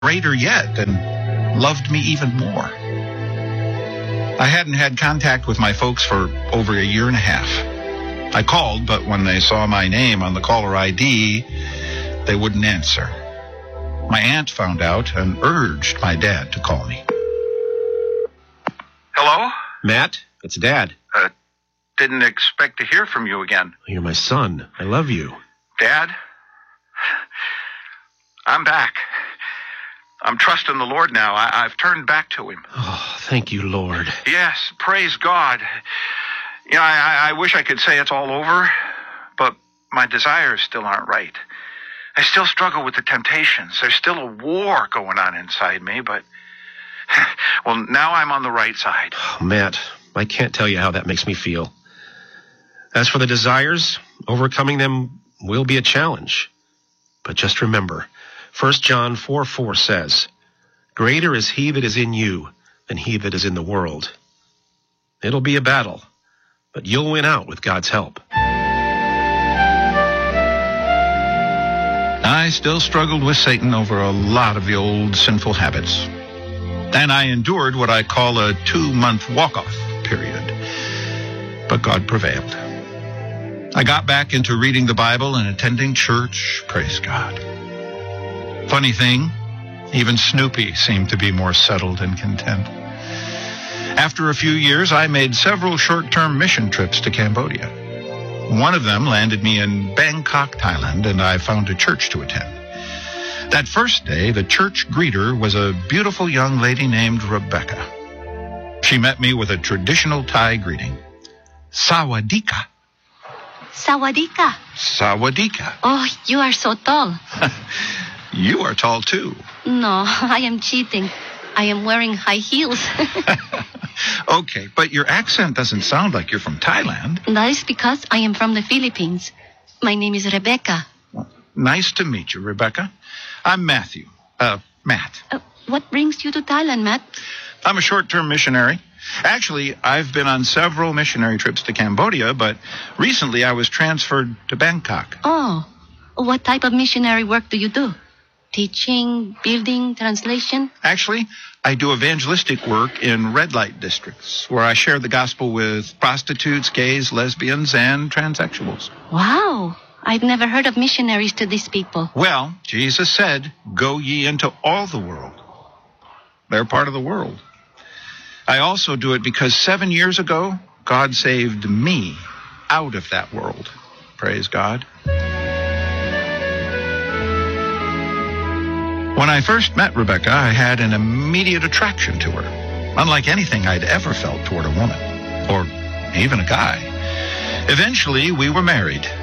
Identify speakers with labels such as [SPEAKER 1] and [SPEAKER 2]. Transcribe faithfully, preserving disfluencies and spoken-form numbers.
[SPEAKER 1] greater yet and loved me even more. I hadn't had contact with my folks for over a year and a half. I called, but when they saw my name on the caller I D, they wouldn't answer. My aunt found out and urged my dad to call me. Hello?
[SPEAKER 2] Matt, it's Dad.
[SPEAKER 1] Uh, didn't expect to hear from you again.
[SPEAKER 2] You're my son. I love you.
[SPEAKER 1] Dad? I'm back. I'm trusting the Lord now. I- I've turned back to him.
[SPEAKER 2] Oh, thank you, Lord.
[SPEAKER 1] Yes, praise God. You know, I, I wish I could say it's all over, but my desires still aren't right. I still struggle with the temptations. There's still a war going on inside me, but, well, now I'm on the right side.
[SPEAKER 2] Oh, Matt, I can't tell you how that makes me feel. As for the desires, overcoming them will be a challenge. But just remember, First John four four says, "Greater is he that is in you than he that is in the world." It'll be a battle, but you'll win out with God's help.
[SPEAKER 1] I still struggled with Satan over a lot of the old sinful habits. And I endured what I call a two-month walk-off period. But God prevailed. I got back into reading the Bible and attending church. Praise God. Funny thing, even Snoopy seemed to be more settled and content. After a few years, I made several short-term mission trips to Cambodia. One of them landed me in Bangkok, Thailand, and I found a church to attend. That first day, the church greeter was a beautiful young lady named Rebecca. She met me with a traditional Thai greeting. Sawadika.
[SPEAKER 3] Sawadika.
[SPEAKER 1] Sawadika.
[SPEAKER 3] Oh, you are so tall.
[SPEAKER 1] You are tall, too.
[SPEAKER 3] No, I am cheating. I am wearing high heels.
[SPEAKER 1] Okay, but your accent doesn't sound like you're from Thailand.
[SPEAKER 3] That is because I am from the Philippines. My name is Rebecca.
[SPEAKER 1] Well, nice to meet you, Rebecca. I'm Matthew. Uh, Matt.
[SPEAKER 3] Uh, what brings you to Thailand, Matt?
[SPEAKER 1] I'm a short-term missionary. Actually, I've been on several missionary trips to Cambodia, but recently I was transferred to Bangkok.
[SPEAKER 3] Oh, what type of missionary work do you do? Teaching, building, translation?
[SPEAKER 1] Actually, I do evangelistic work in red light districts, where I share the gospel with prostitutes, gays, lesbians, and transsexuals.
[SPEAKER 3] Wow, I've never heard of missionaries to these people.
[SPEAKER 1] Well, Jesus said, "Go ye into all the world." They're part of the world. I also do it because seven years ago, God saved me out of that world. Praise God. When I first met Rebecca, I had an immediate attraction to her, unlike anything I'd ever felt toward a woman, or even a guy. Eventually, we were married.